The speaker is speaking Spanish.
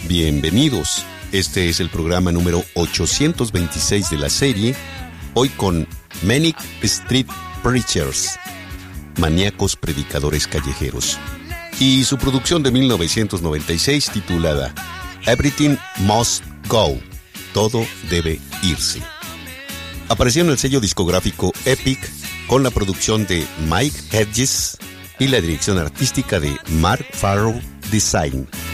Bienvenidos. Este es el programa número 826 de la serie, hoy con Manic Street Preachers, maníacos predicadores callejeros, y su producción de 1996 titulada Everything Must Go, todo debe irse. Apareció en el sello discográfico Epic con la producción de Mike Hedges y la dirección artística de Mark Farrow Design.